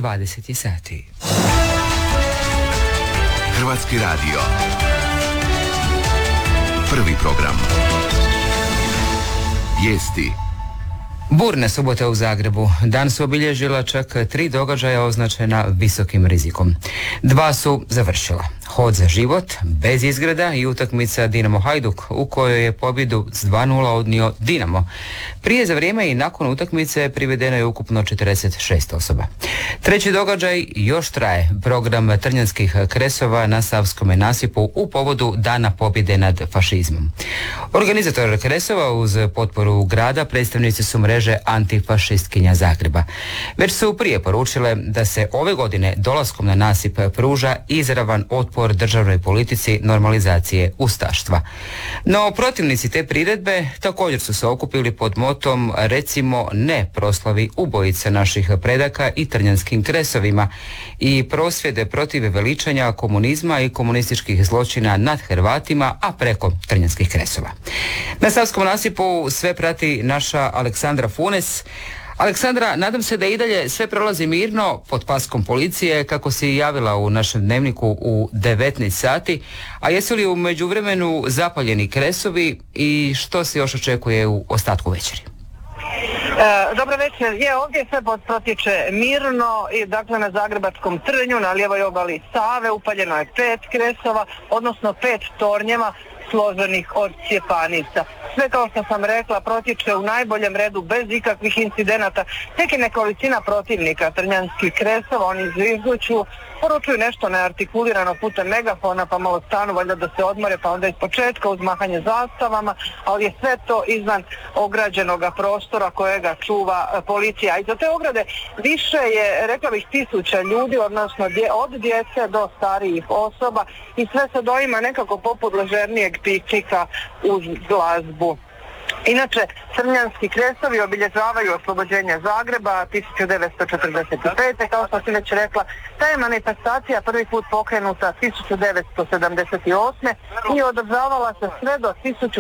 20 sati. Hrvatski radio. Prvi program. Vijesti. Burne subote u Zagrebu. Dan su obilježila čak 3 događaja označena visokim rizikom. 2 su završila. Hod za život, bez izgreda i utakmica Dinamo Hajduk, u kojoj je pobjedu s 2:0 odnio Dinamo. Prije, za vrijeme i nakon utakmice privedeno je ukupno 46 osoba. Treći događaj još traje. Program trnjanskih kresova na Savskome nasipu u povodu Dana pobjede nad fašizmom. Organizator kresova uz potporu grada predstavnici su mreže antifašistkinja Zagreba. Već su prije poručile da se ove godine dolaskom na nasip pruža izravan otpor državnoj politici normalizacije ustaštva. No protivnici te priredbe također su se okupili pod motom recimo ne proslavi ubojice naših predaka i trnjanskim kresovima i prosvjede protiv veličanja komunizma i komunističkih zločina nad Hrvatima, a preko trnjanskih kresova. Na Savskom nasipu sve prati naša Aleksandra Funes. Aleksandra, nadam se da i dalje sve prolazi mirno pod paskom policije, kako si javila u našem dnevniku u 19 sati, a jesu li u međuvremenu zapaljeni kresovi i što se još očekuje u ostatku večeri? Dobro večer. Ovdje sve protječe mirno i dakle na Zagrebačkom trnju, na lijevoj obali Save upaljeno je 5 kresova, odnosno 5 tornjeva složenih od cjepanica. Sve, kao što sam rekla, protječe u najboljem redu bez ikakvih incidenata. Tek je nekolicina protivnika trnjanskih kresova, oni izvižduću, poručuju nešto neartikulirano putem megafona, pa malo stanu valjda da se odmore, pa onda iz početka uzmahanje zastavama, ali je sve to izvan ograđenog prostora kojega čuva policija. I za te ograde više je, rekla bih, 1000 ljudi, odnosno od djece do starijih osoba, i sve se doima nekako poput ležernijeg piknika uz glazbu. Inače, trnjanski kresovi obilježavaju oslobođenje Zagreba 1945. Kao što si već rekla, ta je manifestacija prvi put pokrenuta 1978. i održavala se sve do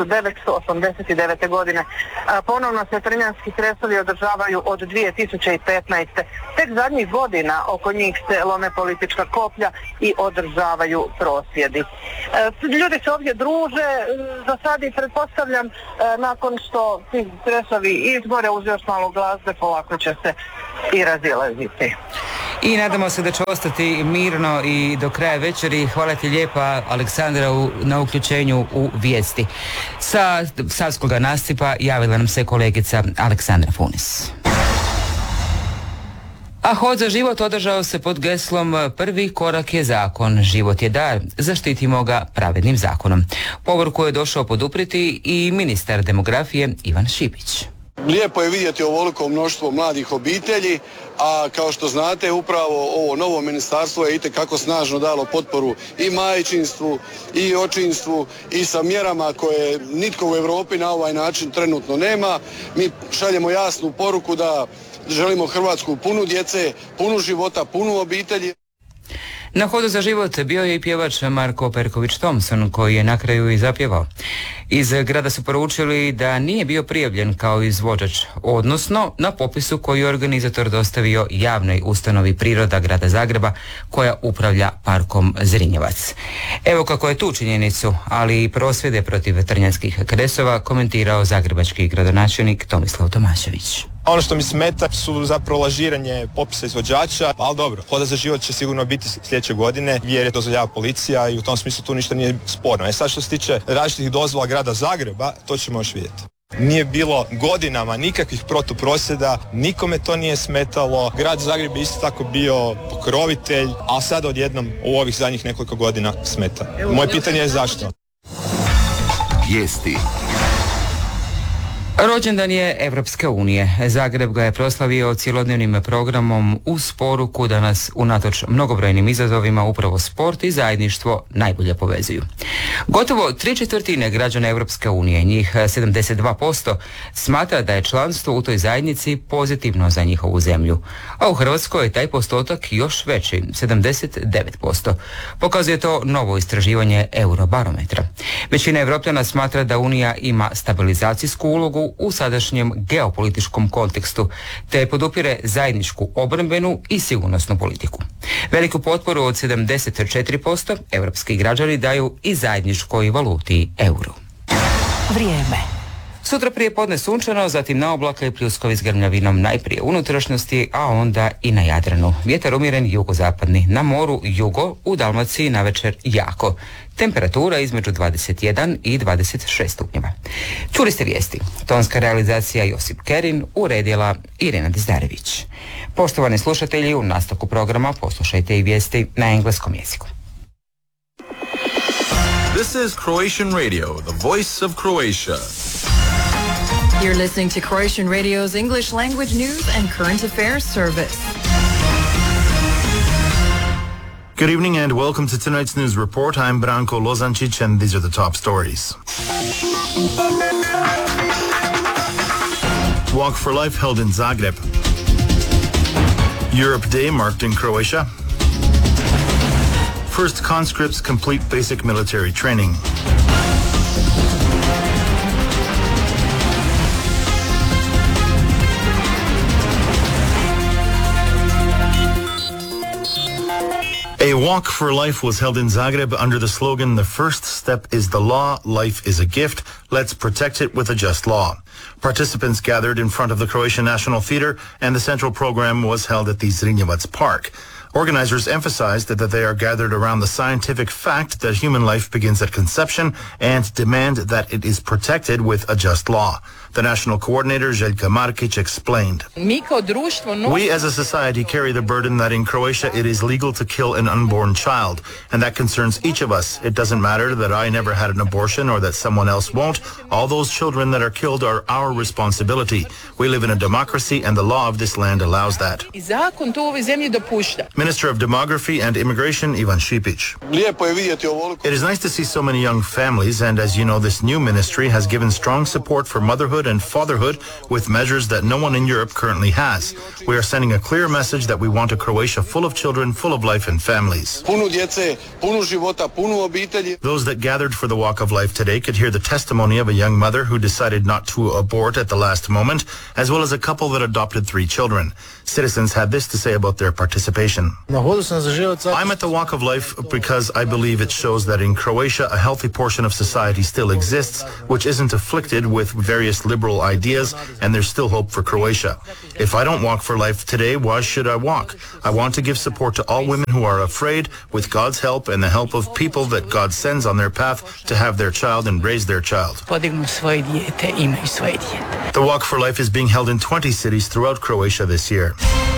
1989. godine. Ponovno se trnjanski kresovi održavaju od 2015. Tek zadnjih godina oko njih se lome politička koplja i održavaju prosvjedi. Ljudi se ovdje druže, za sad i pretpostavljam nakon što ti kresovi izbore uz još malo glazbe, polako će se i razilaziti. I nadamo se da će ostati mirno i do kraja večeri. Hvala ti lijepa, Aleksandra, na uključenju u vijesti. Sa Savskoga nasipa javila nam se kolegica Aleksandra Funis. A hod za život održao se pod geslom prvi korak je zakon, život je dar, zaštitimo ga pravednim zakonom. Povorku je došao poduprijeti i ministar demografije Ivan Šipić. Lijepo je vidjeti ovoliko mnoštvo mladih obitelji, a kao što znate upravo ovo novo ministarstvo je itekako snažno dalo potporu i majčinstvu i očinstvu i sa mjerama koje nitko u Europi na ovaj način trenutno nema. Mi šaljemo jasnu poruku da želimo Hrvatsku punu djece, punu života, punu obitelji. Na hodu za život bio je i pjevač Marko Perković-Thompson, koji je na kraju i zapjevao. Iz grada su poručili da nije bio prijavljen kao izvođač, odnosno na popisu koji je organizator dostavio javnoj ustanovi Priroda grada Zagreba, koja upravlja parkom Zrinjevac. Evo kako je tu činjenicu, ali i prosvjede protiv trnjanskih kresova komentirao zagrebački gradonačelnik Tomislav Tomašević. Ono što mi smeta su zapravo lažiranje popisa izvođača, ali dobro, hoda za život će sigurno biti sljedeće godine jer je dozvoljava policija i u tom smislu tu ništa nije sporno. Sad što se tiče različitih dozvola grada Zagreba, to ćemo još vidjeti. Nije bilo godinama nikakvih protuprosjeda, nikome to nije smetalo, grad Zagreb je isto tako bio pokrovitelj, a sad odjednom u ovih zadnjih nekoliko godina smeta. Moje pitanje je zašto? Vijesti. Rođendan je Evropske unije. Zagreb ga je proslavio cjelodnevnim programom uz poruku da nas unatoč mnogobrojnim izazovima upravo sport i zajedništvo najbolje povezuju. Gotovo 3/4 građana Evropske unije, njih 72%, smatra da je članstvo u toj zajednici pozitivno za njihovu zemlju. A u Hrvatskoj je taj postotak još veći, 79%. Pokazuje to novo istraživanje Eurobarometra. Većina Evropljana smatra da Unija ima stabilizacijsku ulogu u sadašnjem geopolitičkom kontekstu, te podupire zajedničku obrambenu i sigurnosnu politiku. Veliku potporu od 74% evropski građani daju i zajedničkoj valuti euru. Vrijeme. Sutra prije podne sunčano, zatim na oblaka i pljuskovi s grmljavinom najprije u unutrašnjosti, a onda i na Jadranu. Vjetar umjeren jugozapadni, na moru jugo, u Dalmaciji navečer jako. Temperatura između 21 i 26 stupnjeva. Čuli ste vijesti. Tonska realizacija Josip Kerin, uredila Irena Dizdarević. Poštovani slušatelji, u nastavku programa poslušajte i vijesti na engleskom jeziku. This is Croatian Radio, the voice of Croatia. You're listening to Croatian Radio's English language news and current affairs service. Good evening and welcome to tonight's news report. I'm Branko Lozančić and these are the top stories. Walk for Life held in Zagreb. Europe Day marked in Croatia. First conscripts complete basic military training. A walk for life was held in Zagreb under the slogan, "The first step is the law, life is a gift, let's protect it with a just law." Participants gathered in front of the Croatian National Theatre and the central program was held at the Zrinjevac Park. Organizers emphasized that they are gathered around the scientific fact that human life begins at conception and demand that it is protected with a just law. The national coordinator, Željka Markić, explained. We as a society carry the burden that in Croatia it is legal to kill an unborn child, and that concerns each of us. It doesn't matter that I never had an abortion or that someone else won't. All those children that are killed are our responsibility. We live in a democracy and the law of this land allows that. Minister of Demography and Immigration, Ivan Šipić. It is nice to see so many young families, and as you know, this new ministry has given strong support for motherhood and fatherhood with measures that no one in Europe currently has. We are sending a clear message that we want a Croatia full of children, full of life and families. Those that gathered for the Walk of Life today could hear the testimony of a young mother who decided not to abort at the last moment, as well as a couple that adopted 3 children. Citizens had this to say about their participation. I'm at the Walk of Life because I believe it shows that in Croatia a healthy portion of society still exists, which isn't afflicted with various liberal ideas, and there's still hope for Croatia. If I don't walk for life today, why should I walk? I want to give support to all women who are afraid, with God's help and the help of people that God sends on their path to have their child and raise their child. The Walk for Life is being held in 20 cities throughout Croatia this year.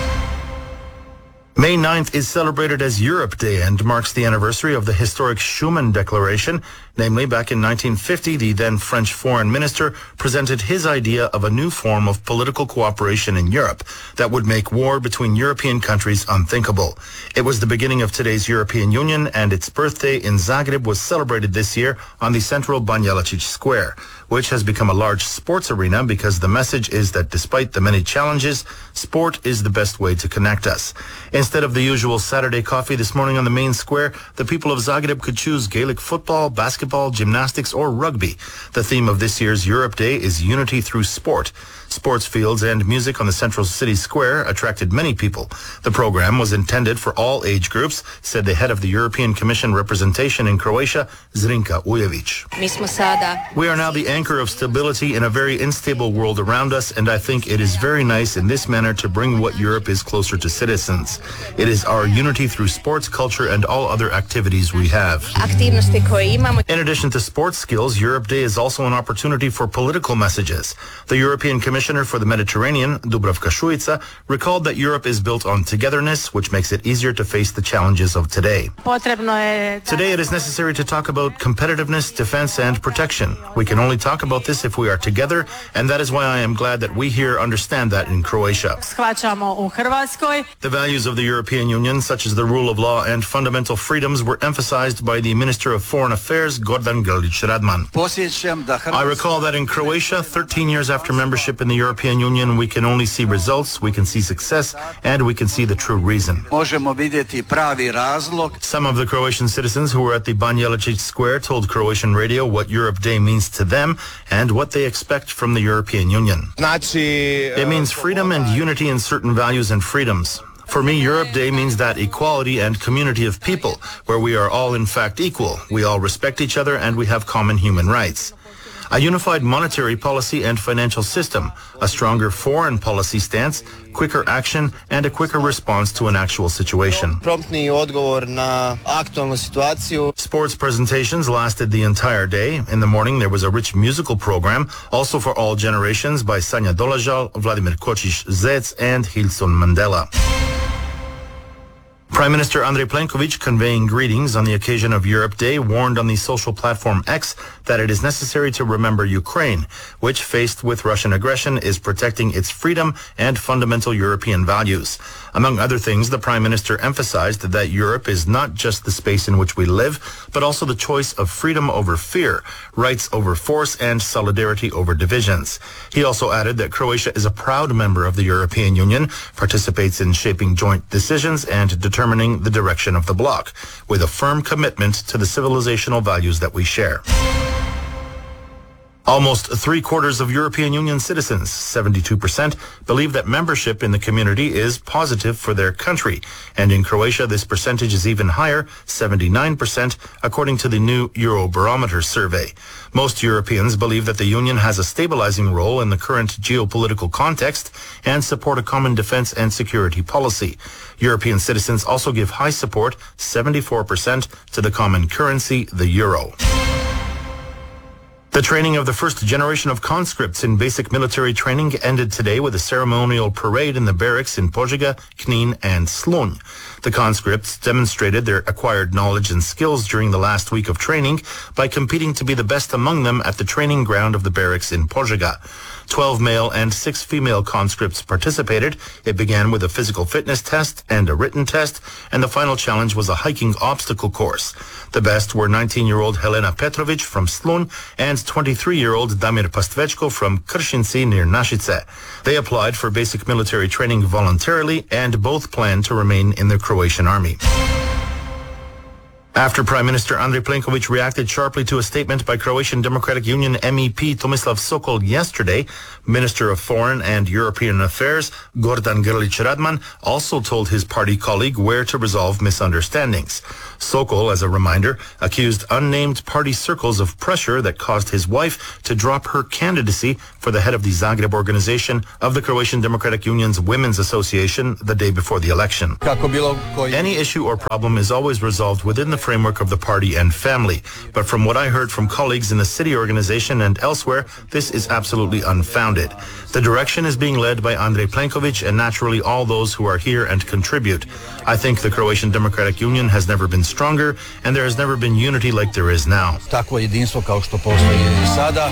May 9th is celebrated as Europe Day and marks the anniversary of the historic Schuman Declaration. Namely, back in 1950, the then French foreign minister presented his idea of a new form of political cooperation in Europe that would make war between European countries unthinkable. It was the beginning of today's European Union, and its birthday in Zagreb was celebrated this year on the central Banja Lucić Square, which has become a large sports arena because the message is that despite the many challenges, sport is the best way to connect us. Instead of the usual Saturday coffee this morning on the main square, the people of Zagreb could choose Gaelic football, basketball, gymnastics, or rugby. The theme of this year's Europe Day is unity through sport. Sports fields and music on the central city square attracted many people. The program was intended for all age groups, said the head of the European Commission representation in Croatia, Zrinka Ujević. We are now the anchor of stability in a very unstable world around us, and I think it is very nice in this manner to bring what Europe is closer to citizens. It is our unity through sports, culture, and all other activities we have. In addition to sports skills, Europe Day is also an opportunity for political messages. The European Commissioner for the Mediterranean, Dubravka Šuica, recalled that Europe is built on togetherness, which makes it easier to face the challenges of today. Today it is necessary to talk about competitiveness, defense, and protection. We can only talk about this if we are together, and that is why I am glad that we here understand that in Croatia. The values of the European Union, such as the rule of law and fundamental freedoms, were emphasized by the Minister of Foreign Affairs, Gordan Grlić Radman. I recall that in Croatia, 13 years after membership in in the European Union, we can only see results, we can see success, and we can see the true reason. Možemo vidjeti pravi razlog. Some of the Croatian citizens who were at the Banja Lucic Square told Croatian radio what Europe Day means to them and what they expect from the European Union. It means freedom and unity in certain values and freedoms. For me, Europe Day means that equality and community of people, where we are all in fact equal. We all respect each other and we have common human rights. A unified monetary policy and financial system, a stronger foreign policy stance, quicker action, and a quicker response to an actual situation. Promptni odgovor na aktualnu situaciju. Sports presentations lasted the entire day. In the morning, there was a rich musical program, also for all generations, by Sanja Dolazhal, Vladimir Kočić-Zec, and Hilson Mandela. Prime Minister Andrej Plenković, conveying greetings on the occasion of Europe Day, warned on the social platform X that it is necessary to remember Ukraine, which, faced with Russian aggression, is protecting its freedom and fundamental European values. Among other things, the Prime Minister emphasized that Europe is not just the space in which we live, but also the choice of freedom over fear, rights over force, and solidarity over divisions. He also added that Croatia is a proud member of the European Union, participates in shaping joint decisions, and determining the direction of the bloc, with a firm commitment to the civilizational values that we share. Almost 3/4 of European Union citizens, 72%, believe that membership in the community is positive for their country. And in Croatia, this percentage is even higher, 79%, according to the new Eurobarometer survey. Most Europeans believe that the Union has a stabilizing role in the current geopolitical context and support a common defense and security policy. European citizens also give high support, 74%, to the common currency, the euro. The training of the first generation of conscripts in basic military training ended today with a ceremonial parade in the barracks in Požega, Knin, and Slunj. The conscripts demonstrated their acquired knowledge and skills during the last week of training by competing to be the best among them at the training ground of the barracks in Požega. 12 male and 6 female conscripts participated. It began with a physical fitness test and a written test, and the final challenge was a hiking obstacle course. The best were 19-year-old Helena Petrovic from Slunj and 23-year-old Damir Pastvečko from Kršinci near Našice. They applied for basic military training voluntarily and both plan to remain in the Croatian army. After Prime Minister Andrej Plenković reacted sharply to a statement by Croatian Democratic Union MEP Tomislav Sokol yesterday, Minister of Foreign and European Affairs Gordan Grlić Radman also told his party colleague where to resolve misunderstandings. Sokol, as a reminder, accused unnamed party circles of pressure that caused his wife to drop her candidacy for the head of the Zagreb organization of the Croatian Democratic Union's Women's Association the day before the election. Any issue or problem is always resolved within the framework of the party and family. But from what I heard from colleagues in the city organization and elsewhere, this is absolutely unfounded. The direction is being led by Andrej Plenković and naturally all those who are here and contribute. I think the Croatian Democratic Union has never been stronger and there has never been unity like there is now. Takvo jedinstvo kao što postoji i sada.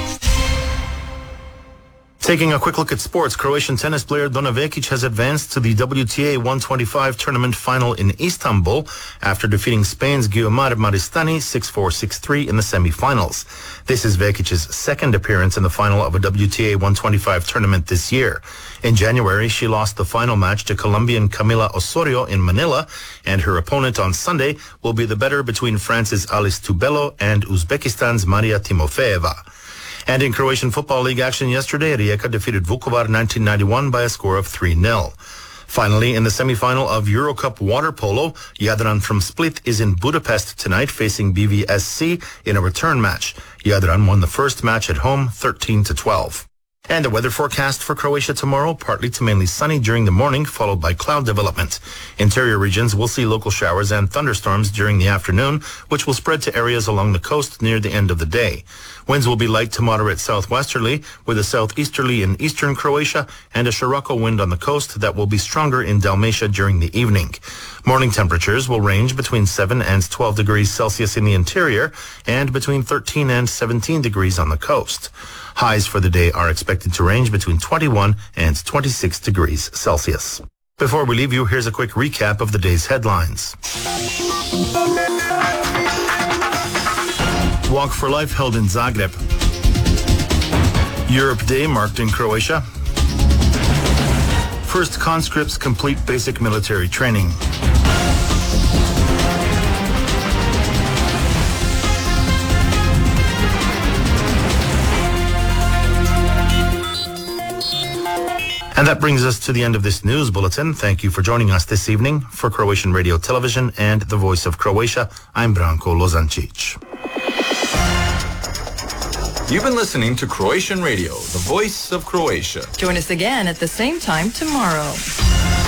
Taking a quick look at sports, Croatian tennis player Dona Vekic has advanced to the WTA 125 tournament final in Istanbul after defeating Spain's Guiomar Maristany 6-4, 6-3 in the semifinals. This is Vekic's second appearance in the final of a WTA 125 tournament this year. In January, she lost the final match to Colombian Camila Osorio in Manila, and her opponent on Sunday will be the better between France's Alice Tubelo and Uzbekistan's Maria Timofeeva. And in Croatian Football League action yesterday, Rijeka defeated Vukovar 1991 by a score of 3-0. Finally, in the semi-final of Eurocup water polo, Jadran from Split is in Budapest tonight facing BVSC in a return match. Jadran won the first match at home 13-12. And the weather forecast for Croatia tomorrow, partly to mainly sunny during the morning, followed by cloud development. Interior regions will see local showers and thunderstorms during the afternoon, which will spread to areas along the coast near the end of the day. Winds will be light to moderate southwesterly, with a southeasterly in eastern Croatia and a Scirocco wind on the coast that will be stronger in Dalmatia during the evening. Morning temperatures will range between 7 and 12 degrees Celsius in the interior and between 13 and 17 degrees on the coast. Highs for the day are expected to range between 21 and 26 degrees Celsius. Before we leave you, here's a quick recap of the day's headlines. Walk for Life held in Zagreb. Europe Day marked in Croatia. first conscripts complete basic military training. And that brings us to the end of this news bulletin. Thank you for joining us this evening. For Croatian Radio Television and the Voice of Croatia, I'm Branko Lozancic. You've been listening to Croatian Radio, the voice of Croatia. Join us again at the same time tomorrow.